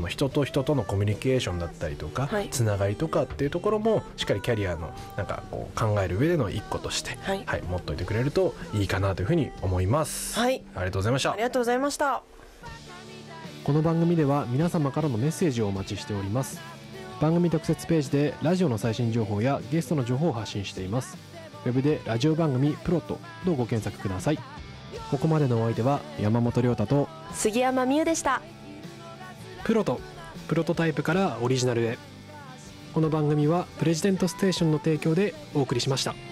の人と人とのコミュニケーションだったりとか、 はい、 つながりとかっていうところもしっかりキャリアのなんかこう考える上での一個として、 はいはい、持っといてくれるといいかなというふうに思います。 はい、 ありがとうございました。 ありがとうございました。 この番組では皆様からのメッセージをお待ちしております。番組特設ページでラジオの最新情報やゲストの情報を発信しています。ウェブでラジオ番組プロトとご検索ください。ここまでのお相手は山本亮太と杉山美優でした。 プロトタイプからオリジナルへ。この番組はプレジデントステーションの提供でお送りしました。